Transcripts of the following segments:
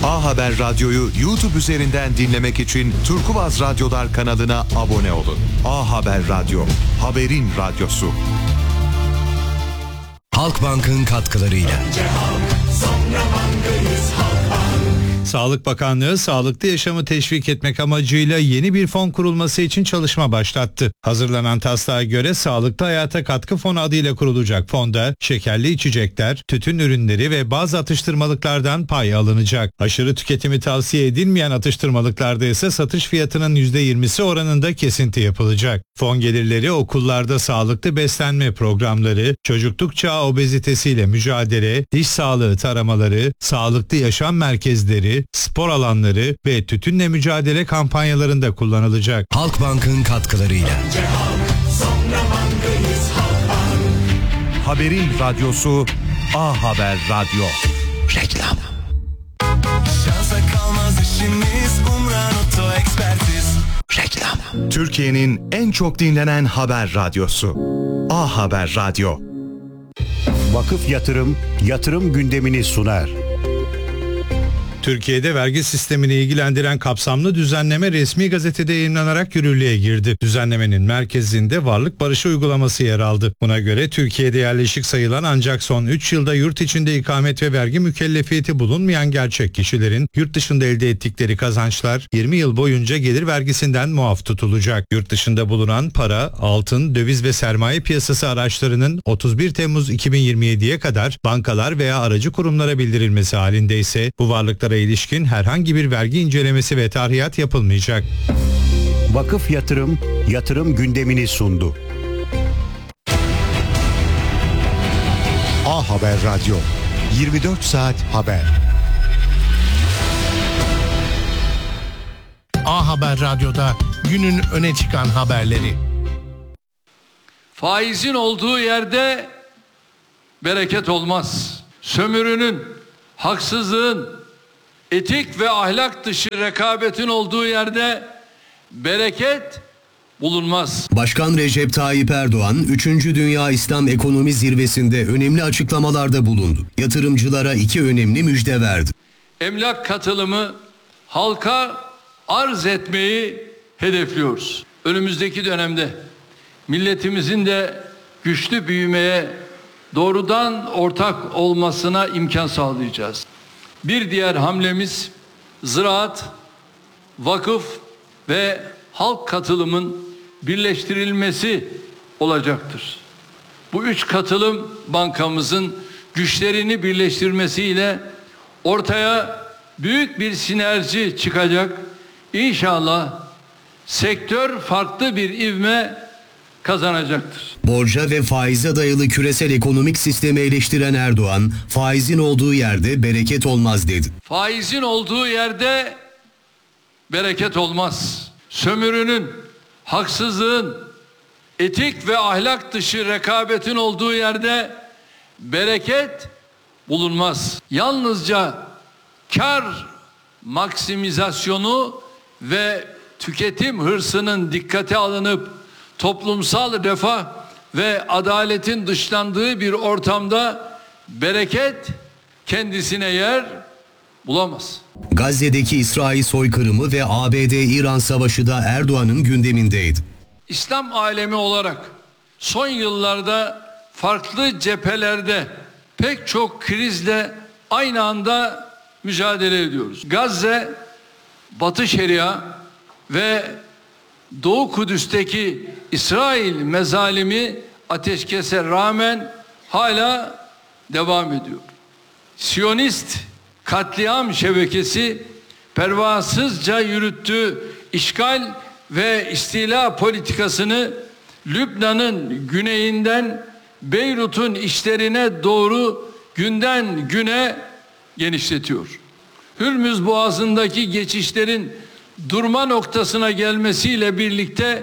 A Haber Radyo'yu YouTube üzerinden dinlemek için Turkuaz Radyolar kanalına abone olun. A Haber Radyo, haberin radyosu. Halkbank'ın katkılarıyla. Sağlık Bakanlığı, sağlıklı yaşamı teşvik etmek amacıyla yeni bir fon kurulması için çalışma başlattı. Hazırlanan taslağa göre Sağlıklı Hayata Katkı Fonu adıyla kurulacak fonda şekerli içecekler, tütün ürünleri ve bazı atıştırmalıklardan pay alınacak. Aşırı tüketimi tavsiye edilmeyen atıştırmalıklarda ise satış fiyatının %20'si oranında kesinti yapılacak. Fon gelirleri okullarda sağlıklı beslenme programları, çocukluk çağı obezitesiyle mücadele, diş sağlığı taramaları, sağlıklı yaşam merkezleri, spor alanları ve tütünle mücadele kampanyalarında kullanılacak. Halkbank'ın katkılarıyla. Haberin radyosu A Haber Radyo. Reklam. Şansa kalmaz işimiz Umran Oto Ekspertiz. Reklam. Türkiye'nin en çok dinlenen haber radyosu. A Haber Radyo. Vakıf yatırım gündemini sunar. Türkiye'de vergi sistemini ilgilendiren kapsamlı düzenleme resmi gazetede yayımlanarak yürürlüğe girdi. Düzenlemenin merkezinde varlık barışı uygulaması yer aldı. Buna göre Türkiye'de yerleşik sayılan ancak son 3 yılda yurt içinde ikamet ve vergi mükellefiyeti bulunmayan gerçek kişilerin yurt dışında elde ettikleri kazançlar 20 yıl boyunca gelir vergisinden muaf tutulacak. Yurt dışında bulunan para, altın, döviz ve sermaye piyasası araçlarının 31 Temmuz 2027'ye kadar bankalar veya aracı kurumlara bildirilmesi halinde ise bu varlıklara ilişkin herhangi bir vergi incelemesi ve tarihat yapılmayacak. Vakıf yatırım gündemini sundu. A Haber Radyo. 24 saat haber. A Haber Radyo'da günün öne çıkan haberleri. Faizin olduğu yerde bereket olmaz. Sömürünün, haksızlığın, etik ve ahlak dışı rekabetin olduğu yerde bereket bulunmaz. Başkan Recep Tayyip Erdoğan, 3. Dünya İslam Ekonomi Zirvesi'nde önemli açıklamalarda bulundu. Yatırımcılara 2 önemli müjde verdi. Emlak katılımı halka arz etmeyi hedefliyoruz. Önümüzdeki dönemde milletimizin de güçlü büyümeye doğrudan ortak olmasına imkan sağlayacağız. Bir diğer hamlemiz ziraat, vakıf ve halk katılımın birleştirilmesi olacaktır. Bu 3 katılım bankamızın güçlerini birleştirmesiyle ortaya büyük bir sinerji çıkacak. İnşallah sektör farklı bir ivme kazanacaktır. Borca ve faize dayalı küresel ekonomik sistemi eleştiren Erdoğan, faizin olduğu yerde bereket olmaz dedi. Faizin olduğu yerde bereket olmaz. Sömürünün, haksızlığın, etik ve ahlak dışı rekabetin olduğu yerde bereket bulunmaz. Yalnızca kar maksimizasyonu ve tüketim hırsının dikkate alınıp toplumsal refah ve adaletin dışlandığı bir ortamda bereket kendisine yer bulamaz. Gazze'deki İsrail soykırımı ve ABD-İran savaşı da Erdoğan'ın gündemindeydi. İslam alemi olarak son yıllarda farklı cephelerde pek çok krizle aynı anda mücadele ediyoruz. Gazze, Batı Şeria ve Doğu Kudüs'teki İsrail mezalimi ateşkese rağmen hala devam ediyor. Siyonist katliam şebekesi pervasızca yürüttüğü işgal ve istila politikasını Lübnan'ın güneyinden Beyrut'un içlerine doğru günden güne genişletiyor. Hürmüz Boğazı'ndaki geçişlerin durma noktasına gelmesiyle birlikte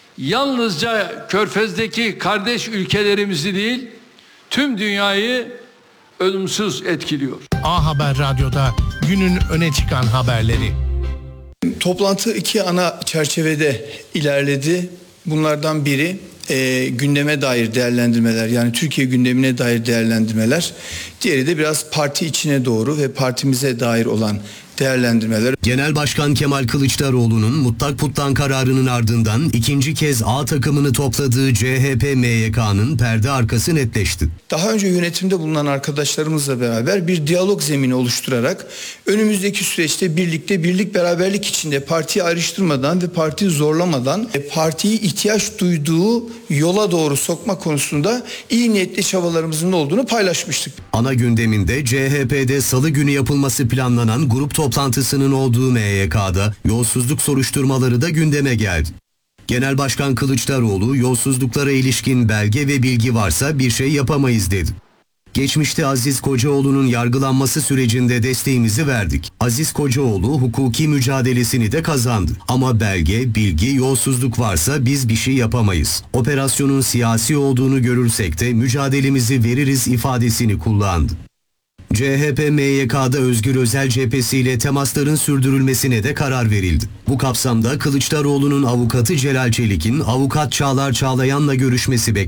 yalnızca Körfez'deki kardeş ülkelerimizi değil, tüm dünyayı ölümsüz etkiliyor. A Haber Radyo'da günün öne çıkan haberleri. Toplantı 2 ana çerçevede ilerledi. Bunlardan biri gündeme dair değerlendirmeler, yani Türkiye gündemine dair değerlendirmeler. Diğeri de biraz parti içine doğru ve partimize dair olan değerlendirmeler. Genel Başkan Kemal Kılıçdaroğlu'nun mutlak puttan kararının ardından ikinci kez A takımını topladığı CHP MYK'nın perde arkası netleşti. Daha önce yönetimde bulunan arkadaşlarımızla beraber bir diyalog zemini oluşturarak önümüzdeki süreçte birlik beraberlik içinde partiyi ayrıştırmadan ve partiyi zorlamadan partiyi ihtiyaç duyduğu yola doğru sokma konusunda iyi niyetli çabalarımızın olduğunu paylaşmıştık. Ana gündeminde CHP'de salı günü yapılması planlanan grup toplantısının olduğu MYK'da yolsuzluk soruşturmaları da gündeme geldi. Genel Başkan Kılıçdaroğlu yolsuzluklara ilişkin belge ve bilgi varsa bir şey yapamayız dedi. Geçmişte Aziz Kocaoğlu'nun yargılanması sürecinde desteğimizi verdik. Aziz Kocaoğlu hukuki mücadelesini de kazandı. Ama belge, bilgi, yolsuzluk varsa biz bir şey yapamayız. Operasyonun siyasi olduğunu görürsek de mücadelemizi veririz ifadesini kullandı. CHP MYK'da Özgür Özel cephesiyle temasların sürdürülmesine de karar verildi. Bu kapsamda Kılıçdaroğlu'nun avukatı Celal Çelik'in avukat Çağlar Çağlayan'la görüşmesi bekleniyor.